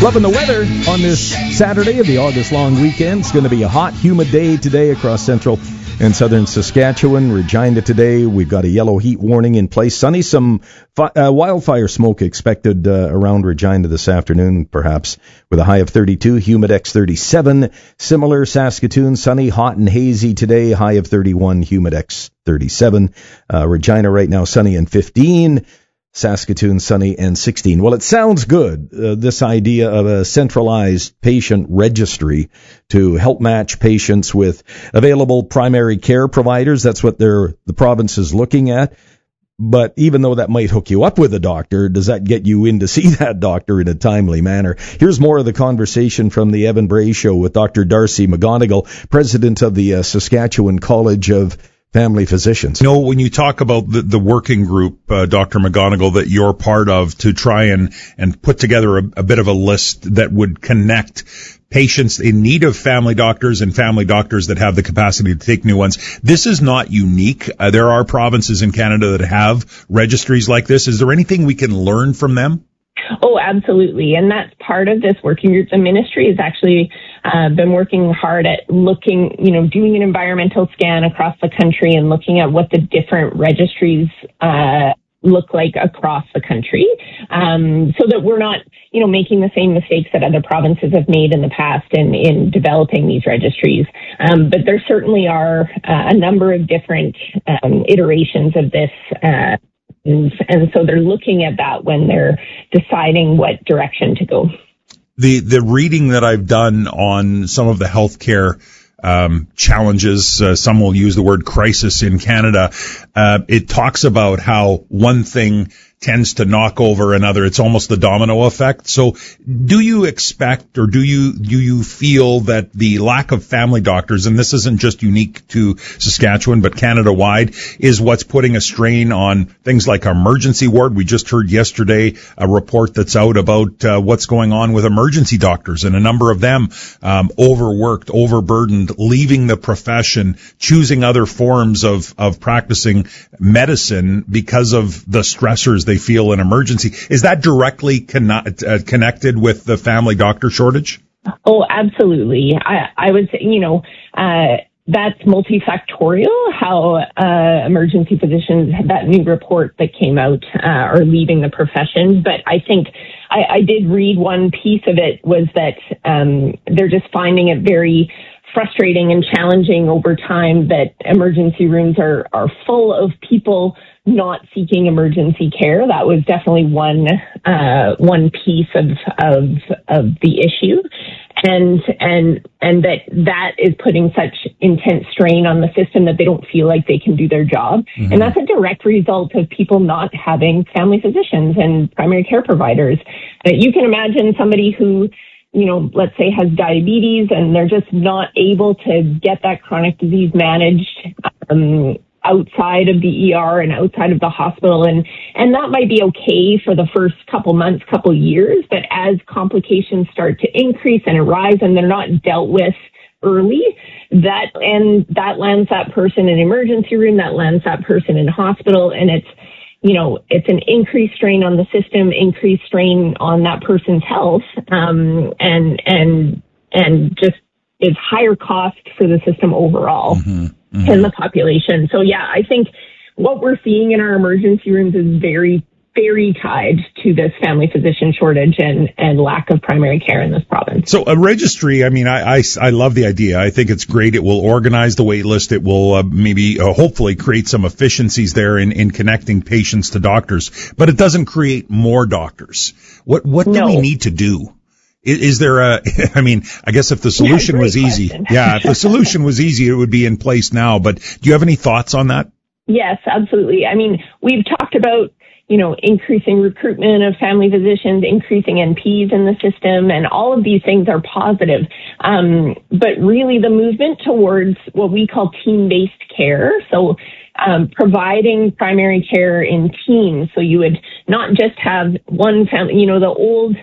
Loving the weather on this Saturday of the August-long weekend. It's going to be a hot, humid day today across central and southern Saskatchewan. Regina today, we've got a yellow heat warning in place. Sunny, some wildfire smoke expected around Regina this afternoon, perhaps, with a high of 32, Humidex 37. Similar, Saskatoon, sunny, hot and hazy today, high of 31, Humidex 37. Regina right now, sunny and 15. Saskatoon, sunny and 16. Well, it sounds good, this idea of a centralized patient registry to help match patients with available primary care providers. That's what the province is looking at. But even though that might hook you up with a doctor, does that get you in to see that doctor in a timely manner? Here's more of the conversation from the Evan Bray Show with Dr. Darcy McGonigal, president of the Saskatchewan College of Family Physicians. You know, when you talk about the working group, Dr. McGonigal, that you're part of to try and put together a bit of a list that would connect patients in need of family doctors and family doctors that have the capacity to take new ones. This is not unique. There are provinces in Canada that have registries like this. Is there anything we can learn from them? Oh, absolutely. And that's part of this working group. The ministry has actually been working hard at looking, doing an environmental scan across the country and looking at what the different registries look like across the country, so that we're not, making the same mistakes that other provinces have made in the past in developing these registries. But there certainly are a number of different iterations of this. And so they're looking at that when they're deciding what direction to go. The reading that I've done on some of the healthcare challenges, some will use the word crisis in Canada, it talks about how one thing tends to knock over another. It's almost the domino effect. So do you expect, or do you feel that the lack of family doctors, and this isn't just unique to Saskatchewan, but Canada-wide, is what's putting a strain on things like our emergency ward? We just heard yesterday a report that's out about what's going on with emergency doctors, and a number of them overworked, overburdened, leaving the profession, choosing other forms of practicing medicine because of the stressors they feel in emergency. Is that directly connected with the family doctor shortage? Oh, absolutely. I would say, that's multifactorial, how emergency physicians, that new report that came out, are leaving the profession. But I think I did read one piece of it was that they're just finding it very frustrating and challenging over time that emergency rooms are full of people not seeking emergency care. That was definitely one piece of the issue, and that is putting such intense strain on the system that they don't feel like they can do their job. Mm-hmm. And that's a direct result of people not having family physicians and primary care providers. You can imagine somebody who, let's say has diabetes and they're just not able to get that chronic disease managed outside of the ER and outside of the hospital. And that might be okay for the first couple months, couple years, but as complications start to increase and arise and they're not dealt with early, that lands that person in emergency room, that lands that person in hospital, and it's an increased strain on the system, increased strain on that person's health, and just is higher cost for the system overall. Mm-hmm. Mm-hmm. And the population. So yeah, I think what we're seeing in our emergency rooms is very, very tied to this family physician shortage and lack of primary care in this province. So a registry, I love the idea. I think it's great. It will organize the wait list. It will hopefully create some efficiencies there in connecting patients to doctors. But it doesn't create more doctors. What do we need to do? Is there I guess if the solution was easy, if the solution was easy, it would be in place now. But do you have any thoughts on that? Yes, absolutely. We've talked about, increasing recruitment of family physicians, increasing NPs in the system, and all of these things are positive. But really the movement towards what we call team-based care. So, providing primary care in teams. So you would not just have one family, the old,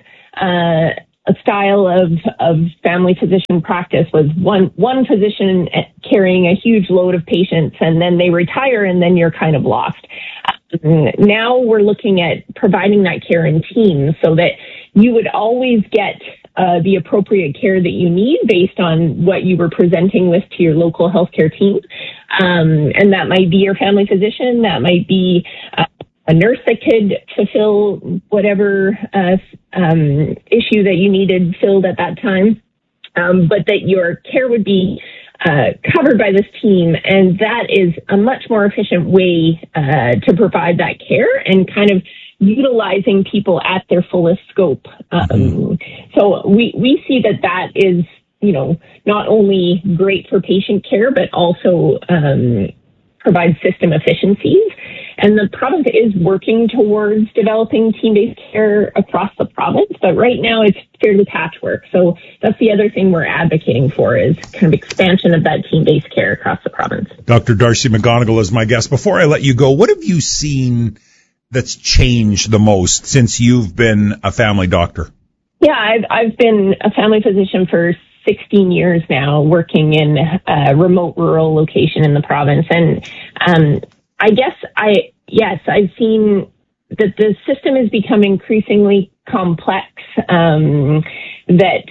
a style of family physician practice was one physician carrying a huge load of patients, and then they retire, and then you're kind of lost. Now we're looking at providing that care in teams so that you would always get the appropriate care that you need based on what you were presenting with to your local healthcare team. And that might be your family physician, that might be a nurse that could fulfill whatever issue that you needed filled at that time, but that your care would be covered by this team, and that is a much more efficient way to provide that care and kind of utilizing people at their fullest scope. So we see that is, not only great for patient care, but also provides system efficiencies. And the province is working towards developing team-based care across the province, but right now it's fairly patchwork. So that's the other thing we're advocating for, is kind of expansion of that team-based care across the province. Dr. Darcy McGonigal is my guest. Before I let you go, what have you seen that's changed the most since you've been a family doctor? Yeah, I've been a family physician for 16 years now, working in a remote rural location in the province. And I guess I've seen that the system has become increasingly complex, that,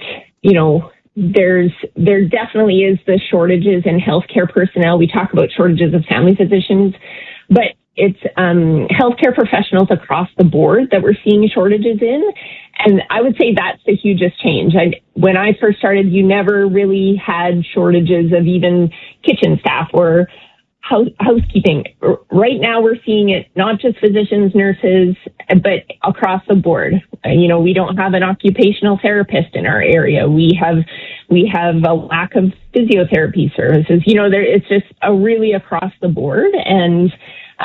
there definitely is the shortages in healthcare personnel. We talk about shortages of family physicians, but it's healthcare professionals across the board that we're seeing shortages in. And I would say that's the hugest change. When I first started, you never really had shortages of even kitchen staff or housekeeping. Right now we're seeing it not just physicians, nurses, but across the board. We don't have an occupational therapist in our area. We have a lack of physiotherapy services. It's just a really across the board. And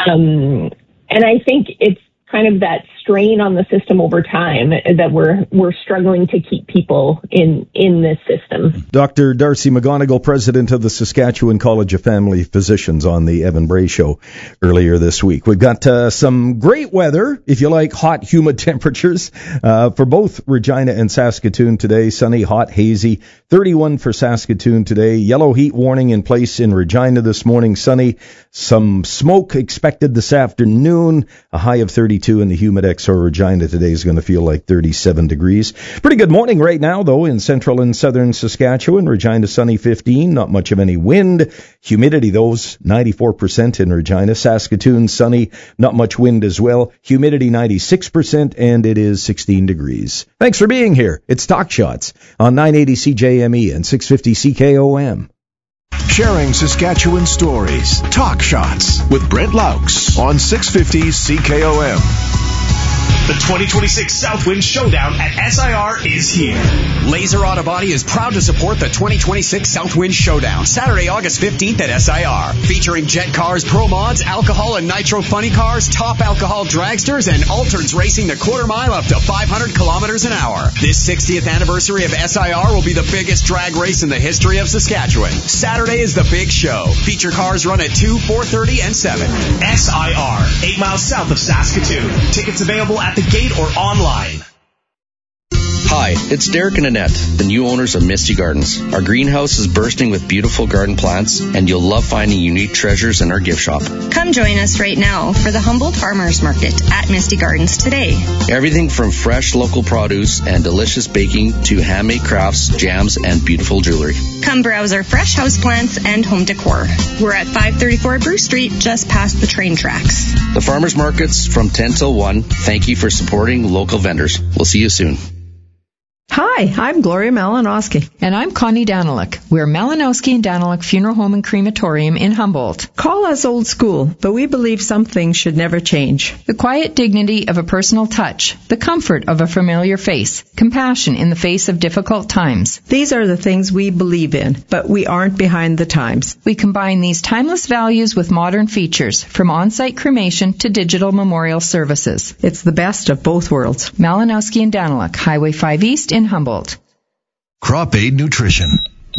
I think it's kind of that strain on the system over time that we're struggling to keep people in this system. Dr. Darcy McGonigal, president of the Saskatchewan College of Family Physicians, on the Evan Bray Show earlier this week. We've got some great weather, if you like, hot, humid temperatures for both Regina and Saskatoon today. Sunny, hot, hazy. 31 for Saskatoon today. Yellow heat warning in place in Regina this morning. Sunny. Some smoke expected this afternoon. A high of 32 in the humid XR Regina today is going to feel like 37 degrees. Pretty good morning right now, though, in central and southern Saskatchewan. Regina sunny 15, not much of any wind. Humidity, those 94% in Regina. Saskatoon sunny, not much wind as well. Humidity 96%, and it is 16 degrees. Thanks for being here. It's Talk Shots on 980 CJME and 650 CKOM. Sharing Saskatchewan stories. Talk Shots with Brent Laux on 650 CKOM. The 2026 Southwind Showdown at SIR is here. Laser Auto Body is proud to support the 2026 Southwind Showdown, Saturday, August 15th at SIR. Featuring Jet Cars, Pro Mods, alcohol and nitro funny cars, top alcohol dragsters, and Alterns racing the quarter mile up to 500 kilometers an hour. This 60th anniversary of SIR will be the biggest drag race in the history of Saskatchewan. Saturday is the big show. Feature cars run at 2, 4:30, and 7. SIR, 8 miles south of Saskatoon. Tickets available at the gate or online. Hi, it's Derek and Annette, the new owners of Misty Gardens. Our greenhouse is bursting with beautiful garden plants, and you'll love finding unique treasures in our gift shop. Come join us right now for the Humboldt Farmers Market at Misty Gardens today. Everything from fresh local produce and delicious baking to handmade crafts, jams, and beautiful jewelry. Come browse our fresh houseplants and home decor. We're at 534 Bruce Street, just past the train tracks. The Farmers Market's from 10 till 1. Thank you for supporting local vendors. We'll see you soon. Hi, I'm Gloria Malinowski. And I'm Connie Daniluk. We're Malinowski and Daniluk Funeral Home and Crematorium in Humboldt. Call us old school, but we believe some things should never change. The quiet dignity of a personal touch, the comfort of a familiar face, compassion in the face of difficult times. These are the things we believe in, but we aren't behind the times. We combine these timeless values with modern features, from on-site cremation to digital memorial services. It's the best of both worlds. Malinowski and Daniluk, Highway 5 East in Humboldt. Crop Aid Nutrition.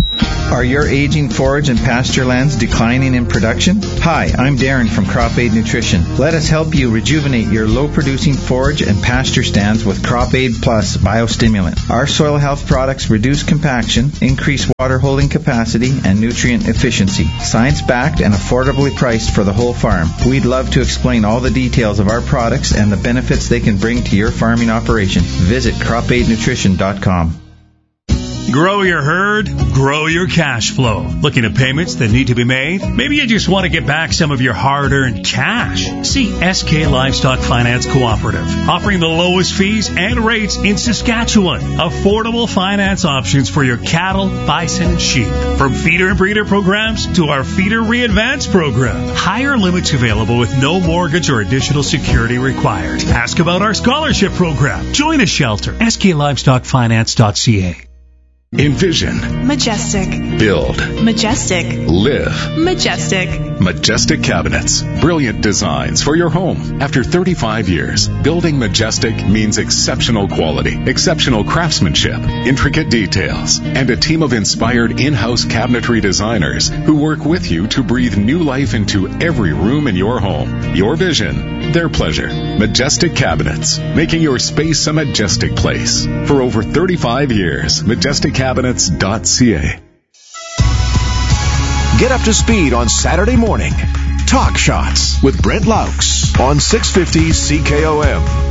Are your aging forage and pasture lands declining in production? Hi, I'm Darren from Crop Aid Nutrition. Let us help you rejuvenate your low-producing forage and pasture stands with Crop Aid Plus Biostimulant. Our soil health products reduce compaction, increase water holding capacity, and nutrient efficiency. Science-backed and affordably priced for the whole farm. We'd love to explain all the details of our products and the benefits they can bring to your farming operation. Visit cropaidnutrition.com. Grow your herd, grow your cash flow. Looking at payments that need to be made? Maybe you just want to get back some of your hard-earned cash. See SK Livestock Finance Cooperative, offering the lowest fees and rates in Saskatchewan. Affordable finance options for your cattle, bison, and sheep. From feeder and breeder programs to our Feeder Readvance program. Higher limits available with no mortgage or additional security required. Ask about our scholarship program. Join a shelter. SKLivestockFinance.ca. Envision. Majestic. Build. Majestic. Live. Majestic. Majestic Cabinets. Brilliant designs for your home. After 35 years, building Majestic means exceptional quality, exceptional craftsmanship, intricate details, and a team of inspired in-house cabinetry designers who work with you to breathe new life into every room in your home. Your vision, their pleasure. Majestic Cabinets, making your space a majestic place. For over 35 years, MajesticCabinets.ca. Get up to speed on Saturday morning. Talk Shots with Brent Laux on 650 CKOM.